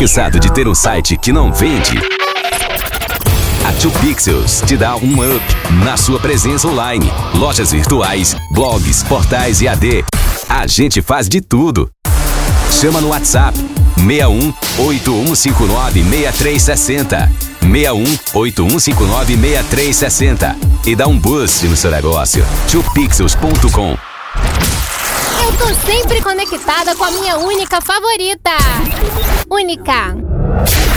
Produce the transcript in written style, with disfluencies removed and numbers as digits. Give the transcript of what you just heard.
Cansado de ter um site que não vende? A 2Pixels te dá um up na sua presença online. Lojas virtuais, blogs, portais e AD. A gente faz de tudo. Chama no WhatsApp 61 8159 6360. 61 8159 6360 e dá um boost no seu negócio. 2Pixels.com. Eu tô sempre conectada com a minha única favorita. Única.